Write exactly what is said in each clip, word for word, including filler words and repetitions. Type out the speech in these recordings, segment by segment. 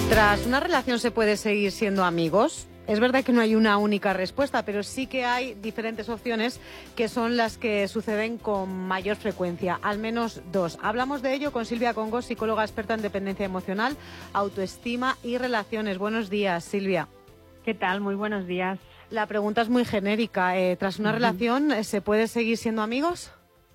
¿Tras una relación se puede seguir siendo amigos? Es verdad que no hay una única respuesta, pero sí que hay diferentes opciones que son las que suceden con mayor frecuencia, al menos dos. Hablamos de ello con Silvia Congo, psicóloga experta en dependencia emocional, autoestima y relaciones. Buenos días, Silvia. ¿Qué tal? Muy buenos días. La pregunta es muy genérica. Eh, ¿Tras una uh-huh. relación se puede seguir siendo amigos?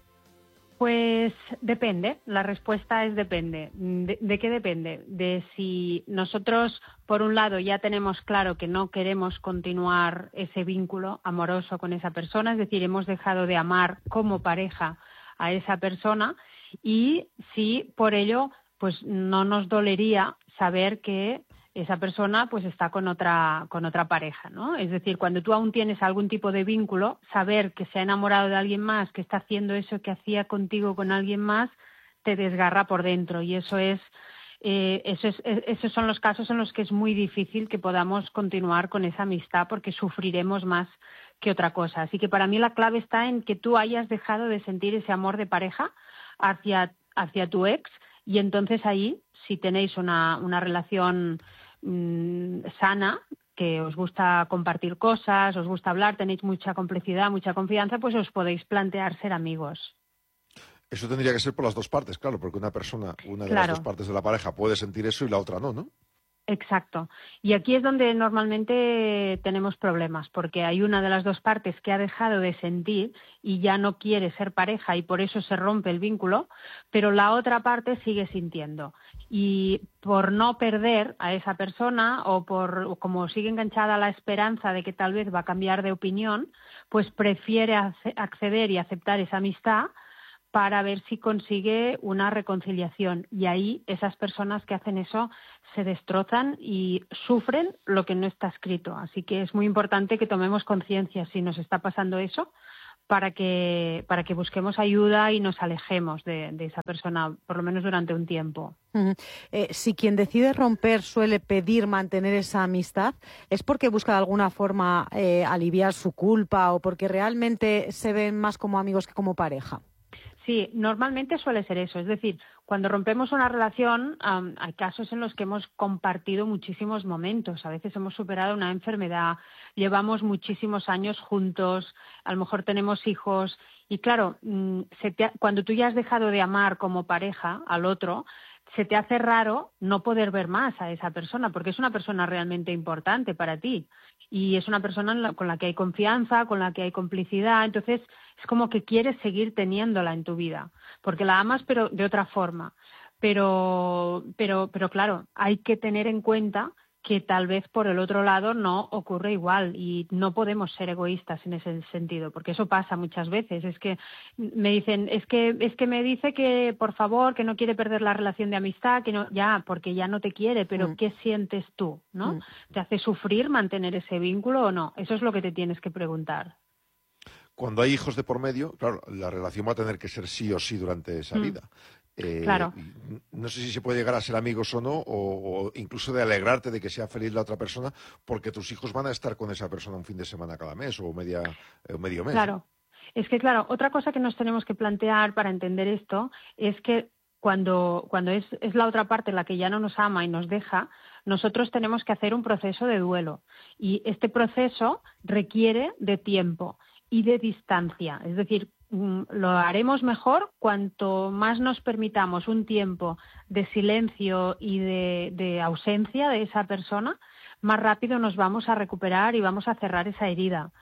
Pues depende, la respuesta es depende. ¿De, ¿De qué depende? De si nosotros, por un lado, ya tenemos claro que no queremos continuar ese vínculo amoroso con esa persona, es decir, hemos dejado de amar como pareja a esa persona, y si por ello pues no nos dolería saber que esa persona pues está con otra con otra pareja, ¿no? Es decir, cuando tú aún tienes algún tipo de vínculo, saber que se ha enamorado de alguien más, que está haciendo eso que hacía contigo con alguien más, te desgarra por dentro, y eso es eh, eso es, esos son los casos en los que es muy difícil que podamos continuar con esa amistad, porque sufriremos más que otra cosa. Así que para mí la clave está en que tú hayas dejado de sentir ese amor de pareja hacia hacia tu ex, y entonces ahí, si tenéis una una relación mmm, sana, que os gusta compartir cosas, os gusta hablar, tenéis mucha complicidad, mucha confianza, pues os podéis plantear ser amigos. Eso tendría que ser por las dos partes, claro, porque una persona, una de claro. las dos partes de la pareja puede sentir eso y la otra no, ¿no? Exacto. Y aquí es donde normalmente tenemos problemas, porque hay una de las dos partes que ha dejado de sentir y ya no quiere ser pareja, y por eso se rompe el vínculo, pero la otra parte sigue sintiendo. Y por no perder a esa persona, o por o como sigue enganchada a la esperanza de que tal vez va a cambiar de opinión, pues prefiere acceder y aceptar esa amistad para ver si consigue una reconciliación. Y ahí esas personas que hacen eso se destrozan y sufren lo que no está escrito. Así que es muy importante que tomemos conciencia si nos está pasando eso, para que para que busquemos ayuda y nos alejemos de, de esa persona, por lo menos durante un tiempo. Uh-huh. Eh, si quien decide romper suele pedir mantener esa amistad, ¿es porque busca de alguna forma eh, aliviar su culpa, o porque realmente se ven más como amigos que como pareja? Sí, normalmente suele ser eso. Es decir, cuando rompemos una relación, um, hay casos en los que hemos compartido muchísimos momentos. A veces hemos superado una enfermedad, llevamos muchísimos años juntos, a lo mejor tenemos hijos. Y claro, se te ha, cuando tú ya has dejado de amar como pareja al otro, se te hace raro no poder ver más a esa persona, porque es una persona realmente importante para ti. Y es una persona con la que hay confianza, con la que hay complicidad. Entonces es como que quieres seguir teniéndola en tu vida, porque la amas, pero de otra forma. Pero, pero, pero claro, hay que tener en cuenta que tal vez por el otro lado no ocurre igual, y no podemos ser egoístas en ese sentido, porque eso pasa muchas veces. Es que me dicen, es que es que me dice que por favor, que no quiere perder la relación de amistad, que no, ya, porque ya no te quiere, pero mm. ¿qué sientes tú? ¿No? Mm. ¿Te hace sufrir mantener ese vínculo o no? Eso es lo que te tienes que preguntar. Cuando hay hijos de por medio, claro, la relación va a tener que ser sí o sí durante esa mm. vida. Eh, claro. No sé si se puede llegar a ser amigos o no, o, o incluso de alegrarte de que sea feliz la otra persona, porque tus hijos van a estar con esa persona un fin de semana cada mes o media, eh, medio mes. Claro. Es que, claro, otra cosa que nos tenemos que plantear para entender esto es que cuando, cuando es, es la otra parte la que ya no nos ama y nos deja, nosotros tenemos que hacer un proceso de duelo. Y este proceso requiere de tiempo y de distancia. Es decir, lo haremos mejor cuanto más nos permitamos un tiempo de silencio y de, de ausencia de esa persona, más rápido nos vamos a recuperar y vamos a cerrar esa herida.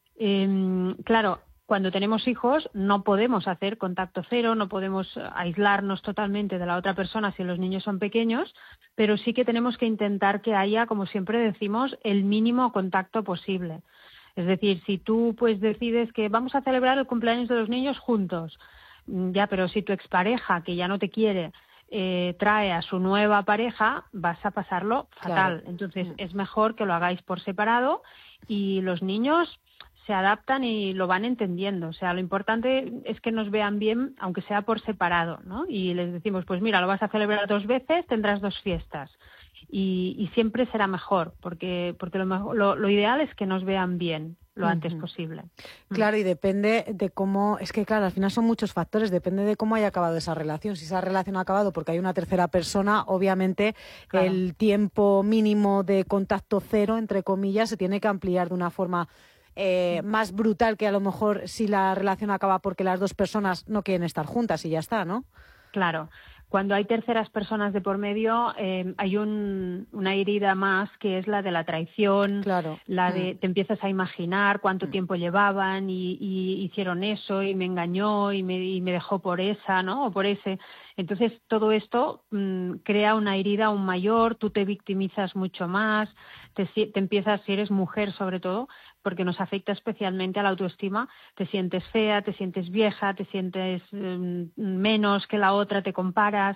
Eh, claro, cuando tenemos hijos no podemos hacer contacto cero, no podemos aislarnos totalmente de la otra persona si los niños son pequeños, pero sí que tenemos que intentar que haya, como siempre decimos, el mínimo contacto posible. Es decir, si tú pues decides que vamos a celebrar el cumpleaños de los niños juntos, ya, pero si tu expareja, que ya no te quiere, eh, trae a su nueva pareja, vas a pasarlo fatal. Claro. Entonces es mejor que lo hagáis por separado, y los niños se adaptan y lo van entendiendo. O sea, lo importante es que nos vean bien, aunque sea por separado, ¿no? Y les decimos, pues mira, lo vas a celebrar dos veces, tendrás dos fiestas. Y, y siempre será mejor, porque porque lo, lo, lo ideal es que nos vean bien lo uh-huh. antes posible. Claro, y depende de cómo, es que claro, al final son muchos factores, depende de cómo haya acabado esa relación. Si esa relación ha acabado porque hay una tercera persona, obviamente claro. el tiempo mínimo de contacto cero, entre comillas, se tiene que ampliar de una forma eh, más brutal que a lo mejor si la relación acaba porque las dos personas no quieren estar juntas y ya está, ¿no? Claro. Cuando hay terceras personas de por medio, eh, hay un, una herida más que es la de la traición, claro. la de mm. te empiezas a imaginar cuánto mm. tiempo llevaban y, y hicieron eso y me engañó y me, y me dejó por esa, ¿no? O por ese. Entonces, todo esto mmm, crea una herida aún mayor, tú te victimizas mucho más, te, te empiezas, si eres mujer sobre todo, porque nos afecta especialmente a la autoestima, te sientes fea, te sientes vieja, te sientes eh, menos que la otra, te comparas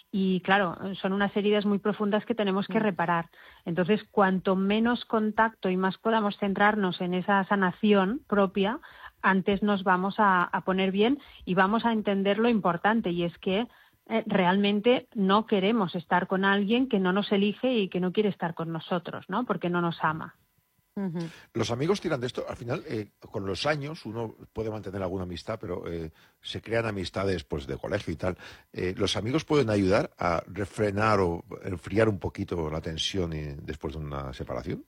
y claro, son unas heridas muy profundas que tenemos que reparar. Entonces, cuanto menos contacto y más podamos centrarnos en esa sanación propia, antes nos vamos a, a poner bien y vamos a entender lo importante y es que eh, realmente no queremos estar con alguien que no nos elige y que no quiere estar con nosotros, ¿no? Porque no nos ama. Uh-huh. Los amigos tiran de esto, al final, eh, con los años uno puede mantener alguna amistad, pero eh, se crean amistades pues de colegio y tal. Eh, ¿Los amigos pueden ayudar a refrenar o enfriar un poquito la tensión eh, después de una separación?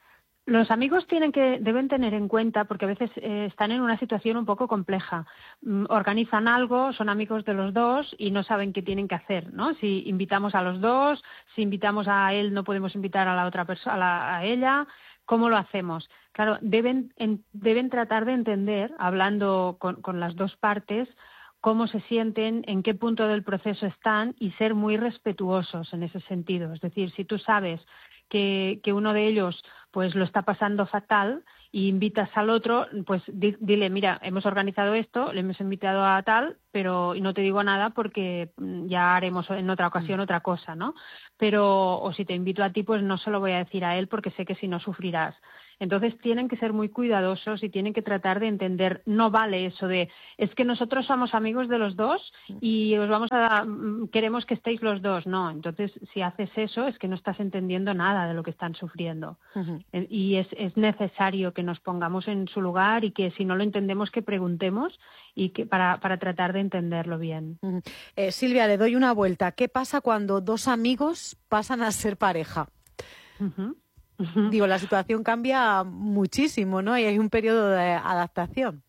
Los amigos tienen que, deben tener en cuenta, porque a veces eh, están en una situación un poco compleja. Mm, organizan algo, son amigos de los dos y no saben qué tienen que hacer, ¿no? Si invitamos a los dos, si invitamos a él, no podemos invitar a la otra persona, a, la, a ella. ¿Cómo lo hacemos? Claro, deben, en, deben tratar de entender, hablando con, con las dos partes, cómo se sienten, en qué punto del proceso están y ser muy respetuosos en ese sentido. Es decir, si tú sabes que, que uno de ellos pues lo está pasando fatal y invitas al otro, pues di, dile, mira, hemos organizado esto, le hemos invitado a tal, pero no te digo nada porque ya haremos en otra ocasión otra cosa, ¿no? Pero, o si te invito a ti, pues no se lo voy a decir a él porque sé que si no sufrirás. Entonces tienen que ser muy cuidadosos y tienen que tratar de entender, no vale eso de, es que nosotros somos amigos de los dos y os vamos a, queremos que estéis los dos. No, entonces si haces eso es que no estás entendiendo nada de lo que están sufriendo. Uh-huh. Y es, es necesario que nos pongamos en su lugar y que si no lo entendemos que preguntemos y que para, para tratar de entenderlo bien. Uh-huh. Eh, Silvia, le doy una vuelta. ¿Qué pasa cuando dos amigos pasan a ser pareja? Uh-huh. Digo, la situación cambia muchísimo, ¿no? Y hay un periodo de adaptación.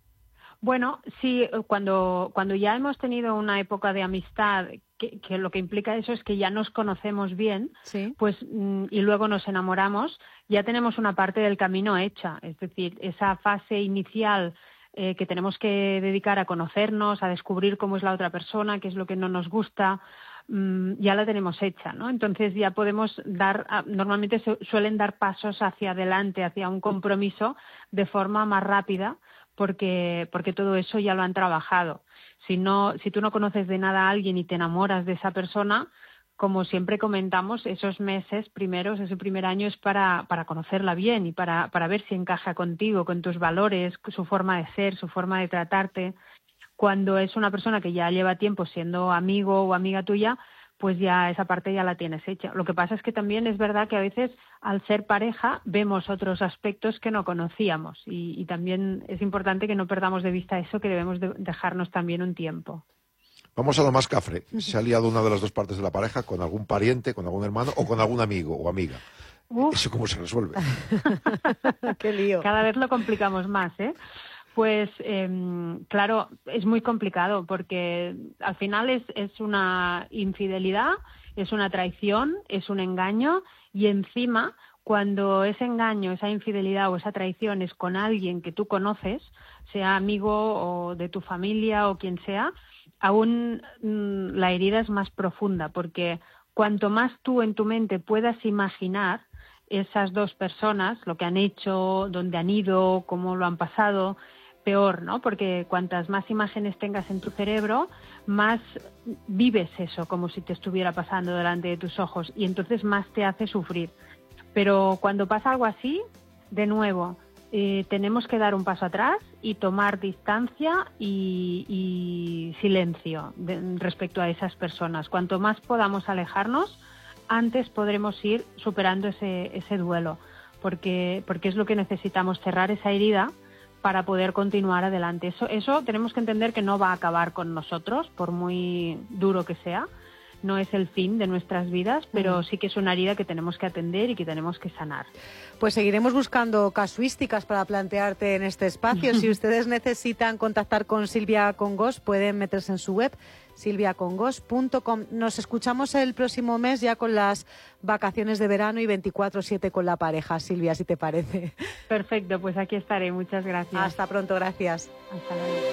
Bueno, sí, cuando, cuando ya hemos tenido una época de amistad, que, que lo que implica eso es que ya nos conocemos bien, ¿sí? Pues y luego nos enamoramos, ya tenemos una parte del camino hecha. Es decir, esa fase inicial eh, que tenemos que dedicar a conocernos, a descubrir cómo es la otra persona, qué es lo que no nos gusta, ya la tenemos hecha, ¿no? Entonces ya podemos dar, normalmente su, suelen dar pasos hacia adelante, hacia un compromiso de forma más rápida, porque, porque todo eso ya lo han trabajado. Si no, si tú no conoces de nada a alguien y te enamoras de esa persona, como siempre comentamos, esos meses primeros, ese primer año es para, para conocerla bien y para, para ver si encaja contigo, con tus valores, su forma de ser, su forma de tratarte. Cuando es una persona que ya lleva tiempo siendo amigo o amiga tuya, pues ya esa parte ya la tienes hecha. Lo que pasa es que también es verdad que a veces al ser pareja vemos otros aspectos que no conocíamos y, y también es importante que no perdamos de vista eso, que debemos de dejarnos también un tiempo. Vamos a lo más cafre. ¿Se ha liado una de las dos partes de la pareja con algún pariente, con algún hermano o con algún amigo o amiga? Uf. ¿Eso cómo se resuelve? ¡Qué lío! Cada vez lo complicamos más, ¿eh? Pues eh, claro, es muy complicado porque al final es, es una infidelidad, es una traición, es un engaño y encima cuando ese engaño, esa infidelidad o esa traición es con alguien que tú conoces, sea amigo o de tu familia o quien sea, aún mmm, la herida es más profunda porque cuanto más tú en tu mente puedas imaginar esas dos personas, lo que han hecho, dónde han ido, cómo lo han pasado, peor, ¿no? Porque cuantas más imágenes tengas en tu cerebro, más vives eso como si te estuviera pasando delante de tus ojos y entonces más te hace sufrir. Pero cuando pasa algo así, de nuevo, eh, tenemos que dar un paso atrás y tomar distancia y, y silencio de, respecto a esas personas. Cuanto más podamos alejarnos, antes podremos ir superando ese, ese duelo. porque, porque es lo que necesitamos, cerrar esa herida para poder continuar adelante. Eso, eso tenemos que entender que no va a acabar con nosotros, por muy duro que sea. No es el fin de nuestras vidas, pero sí que es una herida que tenemos que atender y que tenemos que sanar. Pues seguiremos buscando casuísticas para plantearte en este espacio. Si ustedes necesitan contactar con Silvia Congos, pueden meterse en su web, silvia congos punto com. Nos escuchamos el próximo mes ya con las vacaciones de verano y veinticuatro siete con la pareja, Silvia, si te parece. Perfecto, pues aquí estaré. Muchas gracias. Hasta pronto, gracias. Hasta luego.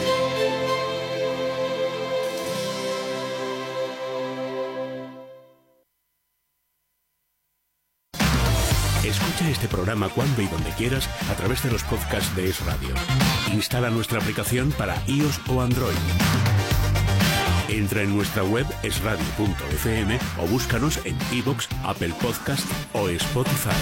Escucha este programa cuando y donde quieras a través de los podcasts de Es Radio. Instala nuestra aplicación para iOS o Android. Entra en nuestra web es radio punto efe eme o búscanos en iVoox, Apple Podcast o Spotify.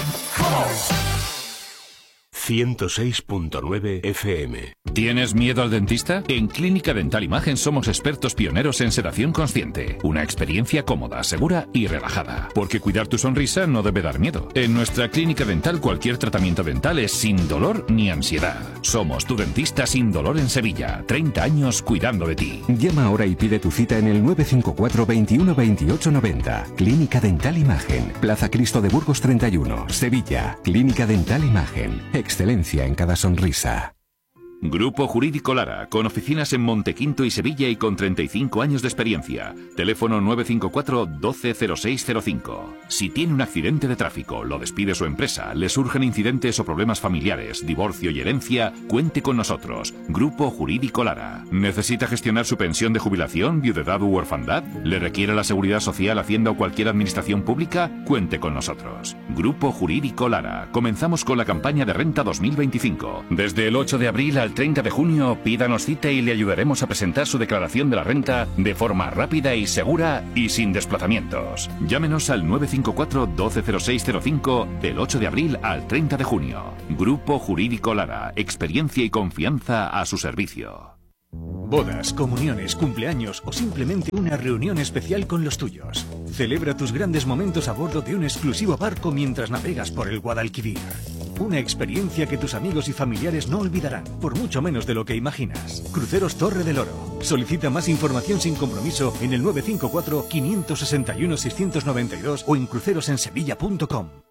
ciento seis punto nueve efe eme. ¿Tienes miedo al dentista? En Clínica Dental Imagen somos expertos pioneros en sedación consciente. Una experiencia cómoda, segura y relajada. Porque cuidar tu sonrisa no debe dar miedo. En nuestra clínica dental cualquier tratamiento dental es sin dolor ni ansiedad. Somos tu dentista sin dolor en Sevilla. treinta años cuidando de ti. Llama ahora y pide tu cita en el nueve cinco cuatro, veintiuno, veintiocho, noventa. Clínica Dental Imagen. Plaza Cristo de Burgos treinta y uno, Sevilla. Clínica Dental Imagen. Excelencia en cada sonrisa. Grupo Jurídico Lara, con oficinas en Montequinto y Sevilla y con treinta y cinco años de experiencia. Teléfono nueve cinco cuatro, doce, cero seis cero cinco. Si tiene un accidente de tráfico, lo despide su empresa, le surgen incidentes o problemas familiares, divorcio y herencia, cuente con nosotros. Grupo Jurídico Lara. ¿Necesita gestionar su pensión de jubilación, viudedad u orfandad? ¿Le requiere la Seguridad Social, Hacienda o cualquier administración pública? Cuente con nosotros. Grupo Jurídico Lara. Comenzamos con la campaña de renta dos mil veinticinco. Desde el ocho de abril al treinta de junio, pídanos cita y le ayudaremos a presentar su declaración de la renta de forma rápida y segura y sin desplazamientos. Llámenos al nueve cinco cuatro, doce, cero seis cero cinco del ocho de abril al treinta de junio. Grupo Jurídico Lara. Experiencia y confianza a su servicio. Bodas, comuniones, cumpleaños o simplemente una reunión especial con los tuyos. Celebra tus grandes momentos a bordo de un exclusivo barco mientras navegas por el Guadalquivir. Una experiencia que tus amigos y familiares no olvidarán, por mucho menos de lo que imaginas. Cruceros Torre del Oro. Solicita más información sin compromiso en el nueve cinco cuatro, cinco seis uno, seis nueve dos o en crucerosensevilla punto com.